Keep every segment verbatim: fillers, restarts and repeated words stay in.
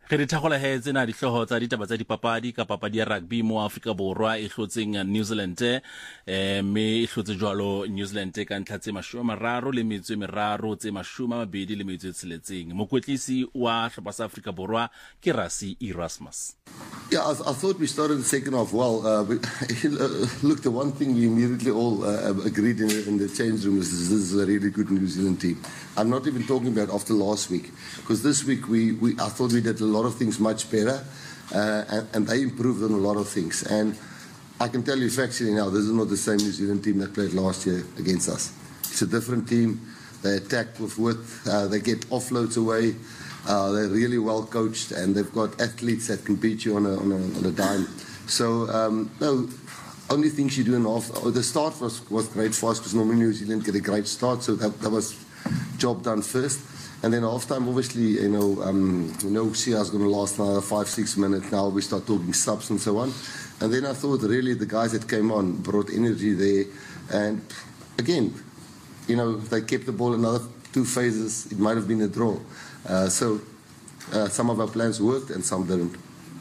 Ge re thagola he tsena di hloho tsa ditaba tsa dipapadi ka papadi ya rugby mo Afrika Borwa e hlotseng New Zealand eh me e hlotse jwalo New Zealand ka ntlha tse mashome mararo le metso e meraro tse mashome a mabedi le metso e tsheletseng. Mokwetlisi wa hlopha sa Afrika Borwa ke Rassie Erasmus. Yeah, I, I thought we started the second half well. Uh, but, look, the one thing we immediately all uh, agreed in, in the change room is this is a really good New Zealand team. I'm not even talking about after last week, because this week we, we I thought we did a lot of things much better, uh, and, and they improved on a lot of things. And I can tell you factually now, this is not the same New Zealand team that played last year against us. It's a different team. They attack with width. Uh, they get offloads away. Uh, they're really well coached, and they've got athletes that can beat you on a, on a, on a dime. So, um, no, only things you do in half. Oh, the start was, was great for us, because normally New Zealand get a great start, so that, that was job done first. And then half time, obviously, you know, um, you know, see us going to last another five, six minutes. Now we start talking subs and so on. And then I thought, really, the guys that came on brought energy there. And again, you know, they kept the ball another two phases. It might have been a draw. Uh, so uh, some of our plans worked and some didn't.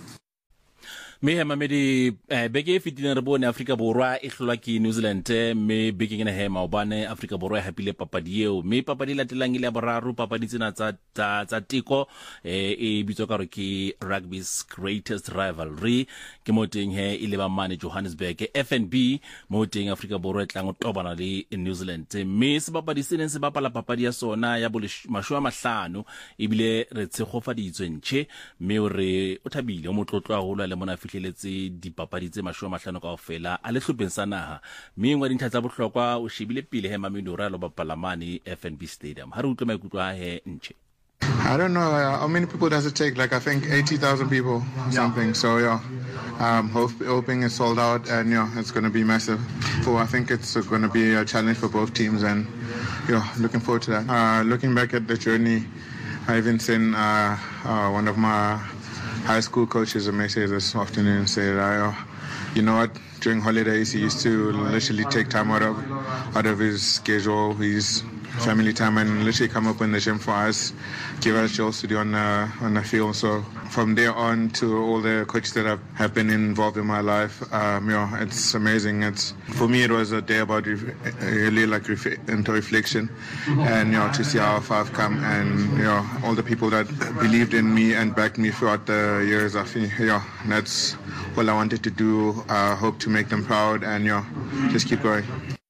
Me he mamedi beke e fitile re bone Afrika Borwa e hlolwa ke New Zealand me beke ngena he maobane Afrika Borwa e hapile papadi eo me papadi la telang ile ya boraro papadi tsena tsa tsa tiko e bitso ka re ke rugby's greatest rivalry ke mo teng he ile ba mane Johannesburg F N B mo teng Afrika Borwa e tlang o tobana le New Zealand me se papadi sene se bapala papadi ya sona ya bole mashwa mahlano ebile re tshegofaditswe ntshe me o re o thabile o motlotlo a hola le mona fihleletse dipapadi tse mashome mahlano kaofela a le hlopeng sa naha mme ngwa dintlha tsa bohlokwa o shebile pele he Mamedora lo bapalamane F N B Stadium ha re utlwa maikutlo a he ntshe. I don't know uh, how many people does it take, like I think eighty thousand people or something. Yeah. So yeah, um, hope, hoping it's sold out, and yeah, it's going to be massive. So I think it's going to be a challenge for both teams, and yeah, looking forward to that. Uh, looking back at the journey, I even seen uh, uh, one of my high school coaches a message this afternoon said, uh, you know what, during holidays he used to literally take time out of out of his schedule, his family time, and literally come up in the gym for us, give us jobs to do on the, on the field. So from there on to all the coaches that have, have been involved in my life, um, you know, it's amazing. It's for me, it was a day about ref- really like ref- into reflection, and you know, to see how far I've come, and you know, all the people that believed in me and backed me throughout the years. I think, yeah, that's all I wanted to do. I uh, hope to make them proud, and yeah, just keep going.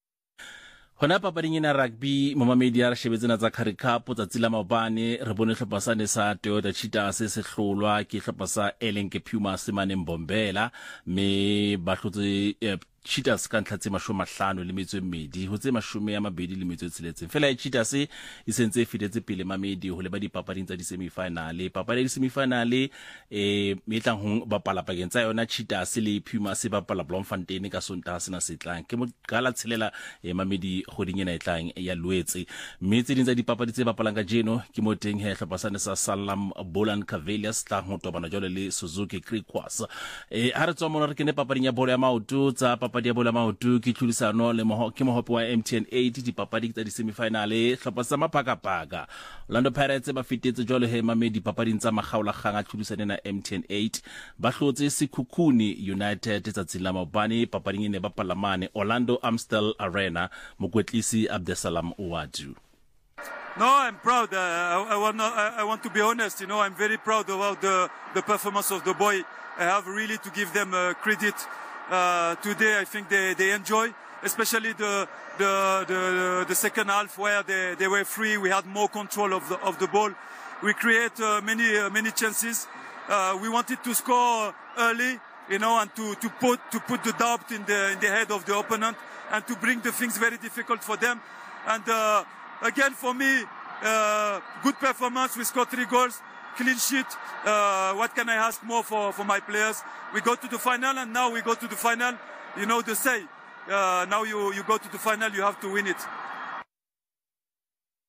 Hona papading ena rugby mo mamedi ya re shebetsena tsa Currie Cup tsa tsila maobane re bone hlopha sa ne sa Toyota Cheetahs se se hlolwa ke hlopha sa Elenke Puma se mane Mbombela me ba hlotse Cheetahs ka ntlha tse mashome mahlano le metso e mmedi ho tse mashome ya mabedi le metso e tsheletseng fela Cheetahs e sentse e fitetse pele mamedi ho le ba dipapading tsa di semi final papadi di semi final e metlang ho bapala pakeng tsa yona Cheetahs le Puma se bapala Bloemfontein ka Sontaga sena se tlang ke mo gala tshelela e mamedi goding ena e tlang ya Loetse mme tse ding tsa dipapadi tse bapalang ka jeno ke mo teng he hlopha sa ne sa Salam Boland Cavaliers tla ho tobana jole le Suzuki Griquas e ha re tswa mona re kene papading ya bolo ya maoto tsa papadi ya bola maoto ke tlhodisano le moho ke mohope wa M T N eight dipapadi tsa di semifinale hlopha sa Maphakapaka Orlando Pirates ba fitetse jole he mamedi papading tsa magaola ganga tlhodisane na M T N eight ba hlotse Sekhukhune United tsa tsila maobane papading ene ba palamane Orlando Amstel Arena mokwetlisi Abdesalam Owadu. No, I'm proud. Uh, I, I, want not, I, I want to be honest. You know, I'm very proud about the, the performance of the boy. I have really to give them uh, credit. Uh, today, I think they, they enjoy, especially the, the, the, the second half where they, they were free. We had more control of the, of the ball. We create uh, many, uh, many chances. Uh, we wanted to score early, you know, and to, to put, to put the doubt in the, in the head of the opponent and to bring the things very difficult for them. And, uh, again, for me, uh, good performance. We scored three goals. Clean sheet. Uh, what can I ask more for, for my players? We go to the final, and now we go to the final. You know the say. Uh, now you, you go to the final, you have to win it.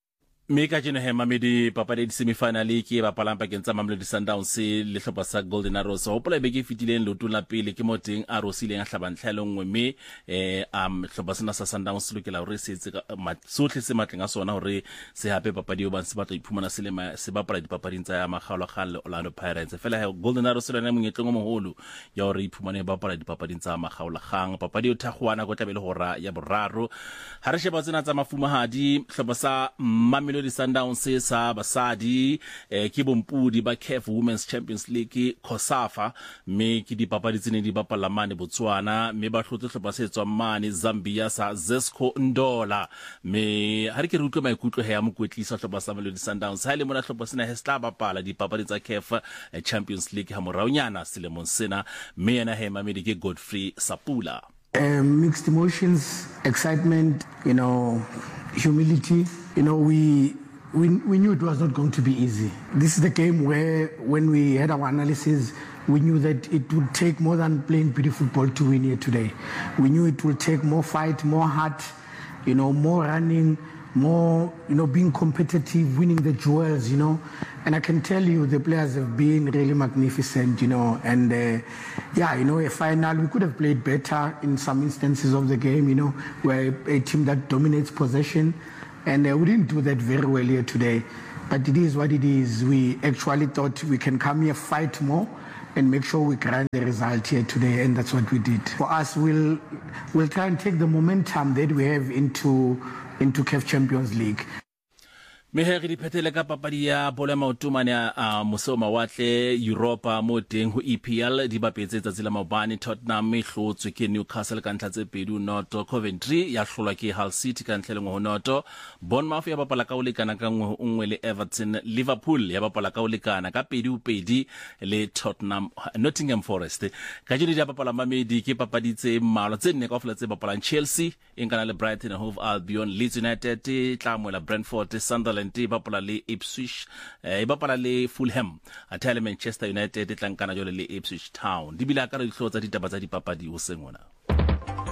Meka jeno he mamedi papadi di semifinale ke ba palang pakeng tsa Mamelodi Sundowns le hlopha sa Golden Arrows ho pola be ke fitileng lotong la pele ke moteng a rosileng a hlabang tlhaelo nngwe me eh am hlopha sena sa Sundowns lokela hore se etse sohle se matleng a sona hore se hape papadi yo ba se batla iphumana se le se bapala dipapading tsa ya magalo kgang le Orlando Pirates fela he Golden Arrows le nna monyetlong o moholo ya hore iphumane ba bapala dipapading tsa magalo kgang papadi yo thagwana go tlabele hora ya boraro ha re sheba tsena tsa mafumahadi hlopha sa Mamelodi di Sundowns sa basadi eh, ke bompudi ba C A F Women's Champions League Kosafa me ke dipapadi tsene di bapala mane Botswana me ba hlotse hlopha se tswa mane Zambia sa Zesco Ndola me ha re ke re utlwe maikutlo he ya mokwetlisa hlopha sa Mamelodi Sundowns ha ile mona hlopha sena he sta bapala dipapadi tsa C A F eh, Champions League ha moraonyana selemong sena me yena he mamedi ke Godfrey Sapula. Uh, mixed emotions, excitement, you know, humility. You know, we, we we knew it was not going to be easy. This is the game where, when we had our analysis, we knew that it would take more than playing pretty football to win here today. We knew it would take more fight, more heart, you know, more running, more, you know, being competitive, winning the duels, you know. And I can tell you the players have been really magnificent, you know. And, uh, yeah, you know, a final, we could have played better in some instances of the game, you know. We're a team that dominates possession. And uh, we didn't do that very well here today. But it is what it is. We actually thought we can come here, fight more, and make sure we grind the result here today, and that's what we did. For us, we'll we'll try and take the momentum that we have into into C A F Champions League. Meheri di phetele ka papadi ya bola maotomane a mose mawatle Europa mo teng ho E P L di bapetse tsa tsela maobane Tottenham e hlotswe ke Newcastle ka ntla tse pedi noto Coventry ya hlolwa ke Hull City ka ntlha lengwe ho noto Bournemouth ya bapala ka o lekana ka nngwe ho nngwe le Everton Liverpool ya bapala ka o lekana ka pedi ho pedi le Tottenham Nottingham Forest ka jeno di bapala mamedi ke papadi tse mmalwa tse nne kaofela tse bapalang Chelsea e nkana le Brighton and Hove Albion Leeds United tla moela Brentford Sunderland e bapala le Ipswich e bapala le Fulham atha le Manchester United tlankana jole le Ipswich Town di bila ka re dihlotsa ditaba tsa dipapadi ho sengona.